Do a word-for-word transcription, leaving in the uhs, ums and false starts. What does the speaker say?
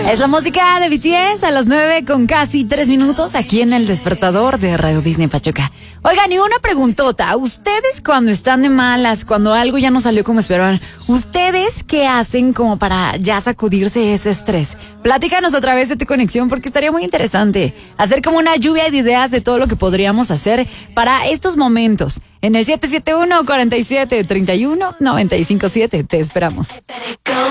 Es la música de B T S a las nueve con casi tres minutos aquí en el despertador de Radio Disney Pachuca. Oigan, y una preguntota. Ustedes cuando están de malas, cuando algo ya no salió como esperaban, ¿ustedes qué hacen como para ya sacudirse ese estrés? Platícanos a través de tu conexión porque estaría muy interesante hacer como una lluvia de ideas de todo lo que podríamos hacer para estos momentos. En el siete siete uno, cuatro siete, tres uno, nueve cinco siete te esperamos.